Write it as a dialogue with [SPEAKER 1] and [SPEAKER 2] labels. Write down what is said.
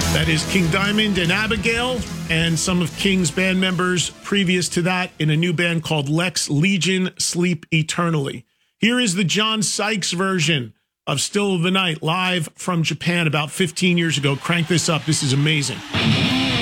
[SPEAKER 1] That is King Diamond and Abigail, and some of King's band members previous to that in a new band called Lex Legion, Sleep Eternally. Here is the John Sykes version of Still of the Night, live from Japan about 15 years ago. Crank this up. This is amazing.